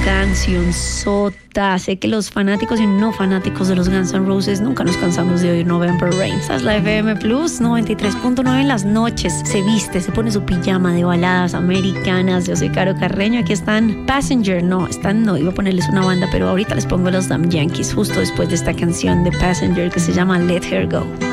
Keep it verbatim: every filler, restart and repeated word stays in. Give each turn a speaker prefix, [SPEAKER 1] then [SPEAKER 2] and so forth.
[SPEAKER 1] canción sota. Sé que los fanáticos y no fanáticos de los Guns N' Roses nunca nos cansamos de oír November Rain. Esta es la F M Plus noventa y tres punto nueve en las noches. Se viste, se pone su pijama de baladas americanas. Yo soy Caro Carreño. Aquí están Passenger. No, están, no, iba a ponerles una banda, pero ahorita les pongo los Damn Yankees justo después de esta canción de Passenger que se llama Let Her Go.